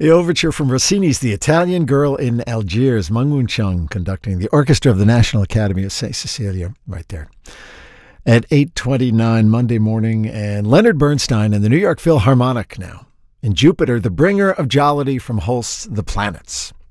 The overture from Rossini's The Italian Girl in Algiers, Meng Wancheng conducting the orchestra of the National Academy of St. Cecilia right there. At 8:29 Monday morning, and Leonard Bernstein and the New York Philharmonic now. In Jupiter, the bringer of jollity from Holst's The Planets.